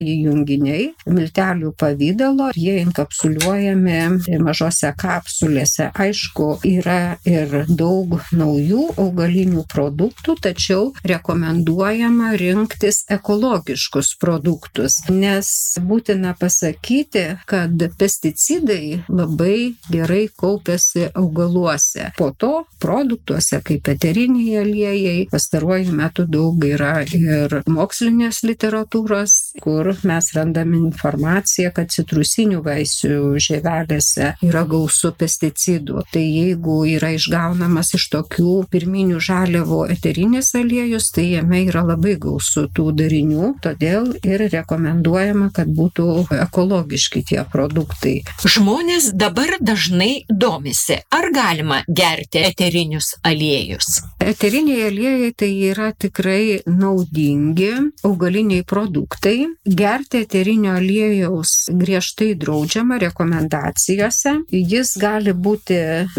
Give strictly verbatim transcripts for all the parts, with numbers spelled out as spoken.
junginiai miltelių pavydalo, jie inkapsuliuojami mažose kapsulėse. Aišku, yra ir daug naujų augalinių produktų, tačiau rekomenduojama rinktis ekologiškus produktus, nes būtina pasakyti, kad pesticidai labai gerai kaupiasi augaluose. Po to produktuose, kaip eteriniai aliejai, pastaruoju metu daug yra ir mokslinės literatūros, kur mes randame informaciją, kad citrusinių vaisių žievelėse yra gausu pesticidų. Tai jeigu yra išgaunamas iš tokių pirminių žaliavų eterinis aliejus, tai jame yra labai gausu tų darinių, todėl ir rekomenduojama, kad būtų ekologiški tie produktai. Žmonės dabar dažnai domisi, ar galima gerti eterinius aliejus. Eteriniai aliejai tai yra tikrai naudingi augaliniai produktai. Gerti eterinio aliejaus griežtai draudžiama rekomendacijose. Jis gali būti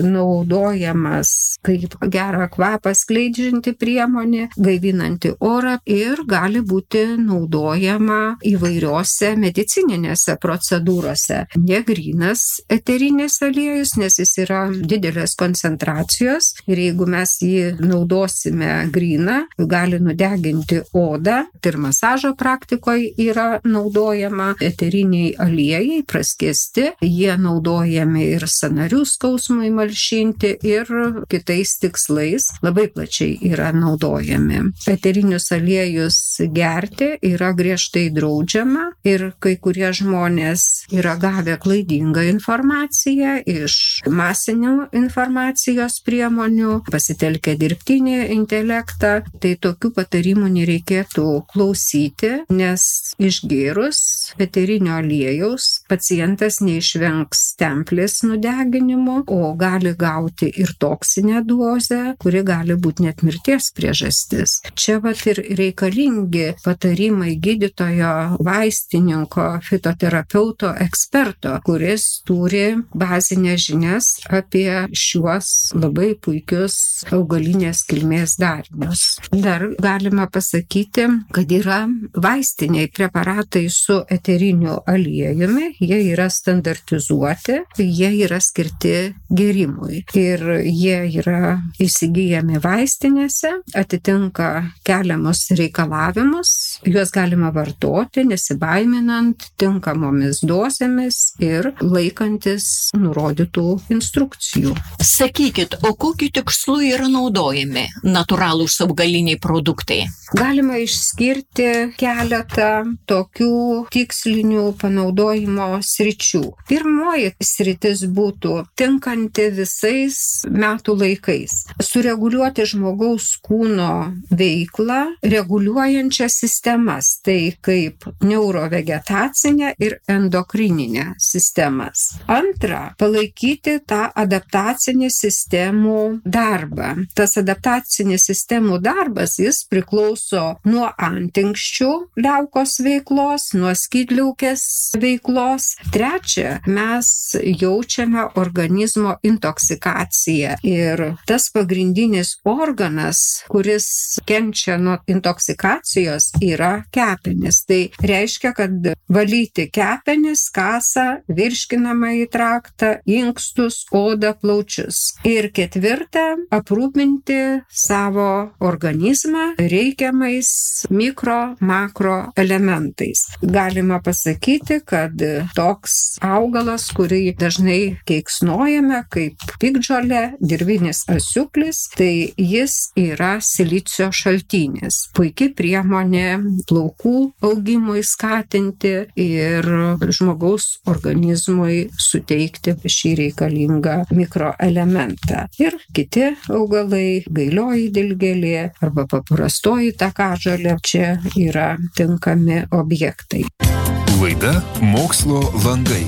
naudojamas kaip gerą kvapą skleidžianti priemonė, gaivinanti orą ir gali būti naudojama įvairiose medicininėse procedūrose. Negrynas eterinis aliejus, nes jis yra didelės koncentracijos ir jeigu mes jį naudosime gryną, gali nudeginti odą. Ir masažo praktikoje yra naudojama eteriniai aliejai praskiesti. Jie naudojami ir sąnarių skausmui malšinti ir kitais tikslais labai plačiai yra naudojami. Eterinius aliejus gerti yra griežtai draudžiama ir kai kurie žmonės yra gavę klaidingą informaciją iš masinių informacijos priemonių, pasitelkę dirbtinį intelektą. Tai tokių patarimų nereikėtų klausyti, nes išgėrus eterinio aliejaus pacientas neišvengs stemplės nudeginimo, o gali gauti ir toksinę dozę, kuri gali būti net mirties priežastis. Čia vat ir reikalingi patarimai gydytojo, vaistininko, fitoterapeuto, eksperto, kuris turi bazinės žinias apie šiuos labai puikius augalinės kilmės darinius. Dar galima pasakyti, kad yra vaistiniai preparatai su eteriniu aliejumi, jie yra standartizuoti, jie yra skirti gerimui ir jie yra įsigyjami vaistinėse, atitinka keliamus reikalavimus, juos galima vartoti, nesibaiminant, tinkamomis dozėmis ir laikantis nurodytų instrukcijų. Sakykit, o kokiu tikslu yra naudojami natūralūs augaliniai produktai? Galima išskirti keletą tokių tikslinių panaudojimo sričių. Pirmoji sritis būtų tinkanti visais metų laikais. Sureguliuoti žmogaus kūno veiklą, reguliuojančias sistemas, tai kaip neurovegetacinę ir endokrininę sistemas. Antra, palaikyti tą adaptacinį sistemų darbą. Tas adaptacinis sistemų darbas, jis priklauso nuo antinksčių liaukos veiklos, nuo skydliaukės veiklos. Trečia, mes jaučiame organizmo intoksikaciją ir tas pagrindinis organas, kuris kenčia nuo intoksikacijos, yra kepenys. Tai reiškia, kad valyti kepenis, kasą, virškinamąjį traktą, inkstus, odą, plaučius. Ir ketvirta, aprūpinti savo organizmą reikiamais mikro, makro elementais. Galima pasakyti, kad toks augalas, kurį dažnai keiksnojame kaip piktžolė, dirvinis asiuklis, tai jis yra silicio šaltinis. Puikiai priemonė plaukų augimui skatinti ir žmogaus organizmui suteikti šį reikalingą mikroelementą. Ir kiti augalai, gailioji dilgėlė arba paprastoji takažolė, čia yra tinkami objektai. Laida Mokslo langai.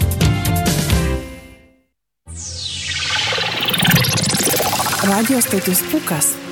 Radijo stotis Pūkas.